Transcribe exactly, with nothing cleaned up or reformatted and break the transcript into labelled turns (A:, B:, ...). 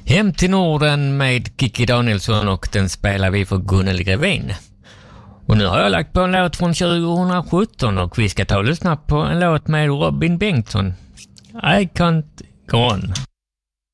A: Hem till Norden med Kikki Danielsson, och den spelar vi för Gunnel Grevin. Och nu har jag lagt på en låt från tjugo sjutton och vi ska ta och lyssna på en låt med Robin Bengtsson. I can't go on.